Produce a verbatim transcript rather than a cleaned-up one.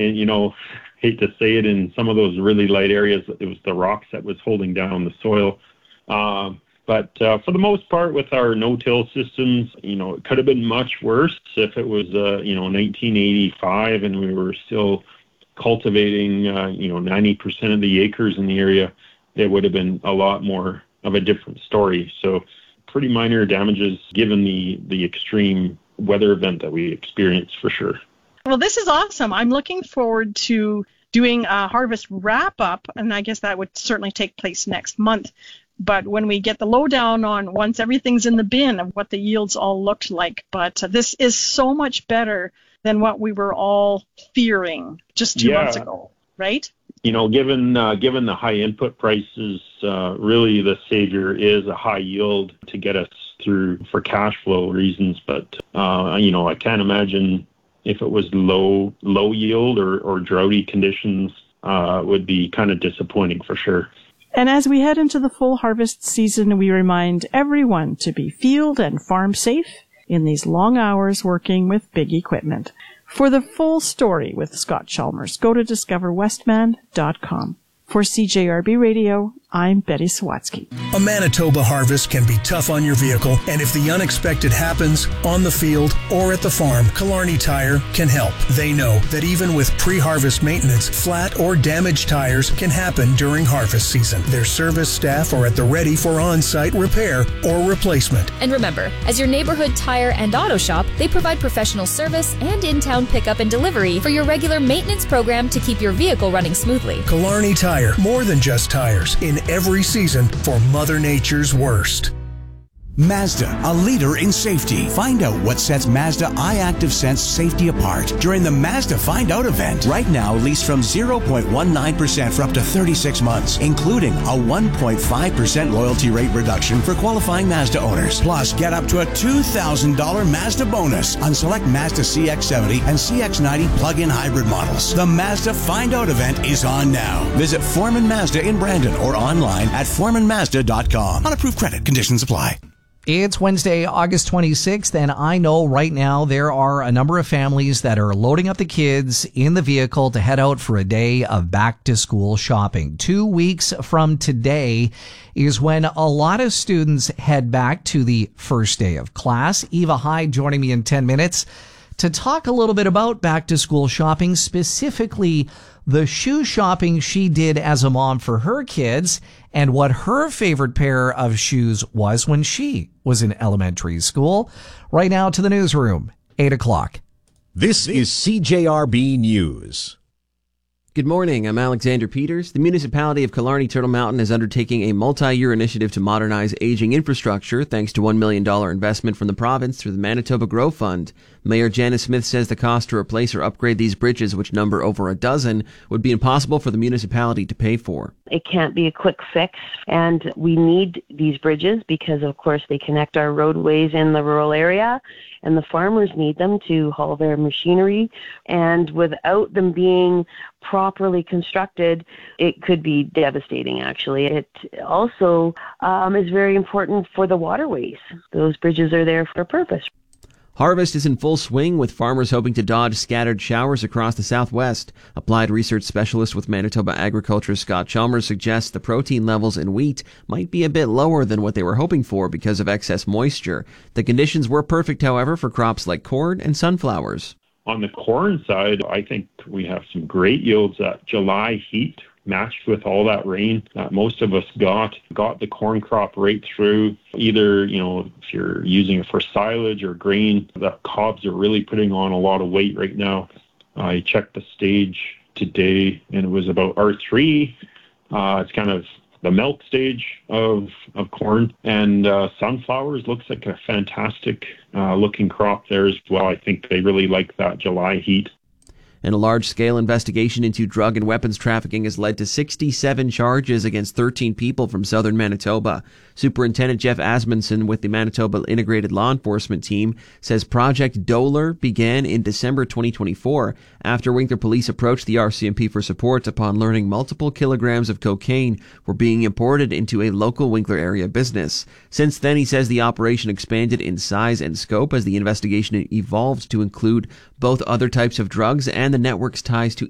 and, you know, hate to say it, in some of those really light areas, it was the rocks that was holding down the soil. Um, but uh, for the most part, with our no-till systems, you know, it could have been much worse if it was, uh, you know, nineteen eighty-five and we were still cultivating, uh, you know, ninety percent of the acres in the area. It would have been a lot more of a different story. So pretty minor damages given the, the extreme weather event that we experienced, for sure. Well, this is awesome. I'm looking forward to doing a harvest wrap-up, and I guess that would certainly take place next month. But when we get the lowdown on, once everything's in the bin, of what the yields all looked like. But uh, this is so much better than what we were all fearing just two yeah. months ago, right? You know, given uh, given the high input prices, uh, really the savior is a high yield to get us through for cash flow reasons. But, uh, you know, I can't imagine if it was low low yield or, or droughty conditions, uh, would be kind of disappointing for sure. And as we head into the full harvest season, we remind everyone to be field and farm safe in these long hours working with big equipment. For the full story with Scott Chalmers, go to discover westman dot com. For C J R B Radio, I'm Betty Sawatsky. A Manitoba harvest can be tough on your vehicle, and if the unexpected happens on the field or at the farm, Killarney Tire can help. They know that even with pre-harvest maintenance, flat or damaged tires can happen during harvest season. Their service staff are at the ready for on-site repair or replacement. And remember, as your neighborhood tire and auto shop, they provide professional service and in-town pickup and delivery for your regular maintenance program to keep your vehicle running smoothly. Killarney Tire, more than just tires, in every season for Mother Nature's worst. Mazda, a leader in safety. Find out what sets Mazda iActive Sense safety apart during the Mazda Find Out event. Right now, lease from zero point one nine percent for up to thirty-six months, including a one point five percent loyalty rate reduction for qualifying Mazda owners. Plus, get up to a two thousand dollars Mazda bonus on select Mazda C X seventy and C X ninety plug-in hybrid models. The Mazda Find Out event is on now. Visit Foreman Mazda in Brandon or online at foreman mazda dot com. On approved credit, conditions apply. It's Wednesday, August twenty-sixth, and I know right now there are a number of families that are loading up the kids in the vehicle to head out for a day of back-to-school shopping. Two weeks from today is when a lot of students head back to the first day of class. Eva Hyde joining me in ten minutes to talk a little bit about back-to-school shopping, specifically the shoe shopping she did as a mom for her kids and what her favorite pair of shoes was when she was in elementary school. Right now to the newsroom, eight o'clock. This is C J R B News. Good morning, I'm Alexander Peters. The municipality of Killarney Turtle Mountain is undertaking a multi-year initiative to modernize aging infrastructure thanks to one million dollars investment from the province through the Manitoba Grow Fund. Mayor Janice Smith says the cost to replace or upgrade these bridges, which number over a dozen, would be impossible for the municipality to pay for. It can't be a quick fix, and we need these bridges because, of course, they connect our roadways in the rural area, and the farmers need them to haul their machinery, and without them being properly constructed, it could be devastating, actually. It also um, is very important for the waterways. Those bridges are there for a purpose. Harvest is in full swing, with farmers hoping to dodge scattered showers across the southwest. Applied research specialist with Manitoba Agriculture Scott Chalmers suggests the protein levels in wheat might be a bit lower than what they were hoping for because of excess moisture. The conditions were perfect, however, for crops like corn and sunflowers. On the corn side, I think we have some great yields. That July heat matched with all that rain that most of us got, got the corn crop right through. Either, you know, if you're using it for silage or grain, the cobs are really putting on a lot of weight right now. I checked the stage today and it was about R three. Uh, it's kind of the milk stage of of corn. And uh, sunflowers looks like a fantastic uh, looking crop there as well. I think they really like that July heat. And a large-scale investigation into drug and weapons trafficking has led to sixty-seven charges against thirteen people from southern Manitoba. Superintendent Jeff Asmundson with the Manitoba Integrated Law Enforcement Team says Project Doler began in December twenty twenty-four after Winkler Police approached the R C M P for support upon learning multiple kilograms of cocaine were being imported into a local Winkler area business. Since then, he says the operation expanded in size and scope as the investigation evolved to include both other types of drugs and the network's ties to